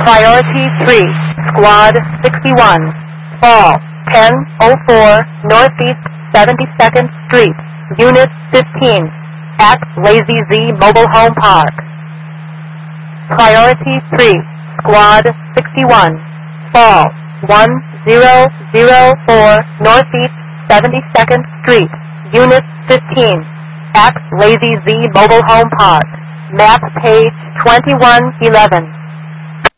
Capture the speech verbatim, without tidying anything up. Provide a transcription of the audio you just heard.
Priority three, Squad sixty-one, Fall ten oh four Northeast seventy-second Street, Unit fifteen, at Lazy Z Mobile Home Park. Priority three, Squad sixty-one, Fall one zero zero four Northeast seventy-second Street, Unit fifteen, at Lazy Z Mobile Home Park. Map page twenty-one eleven.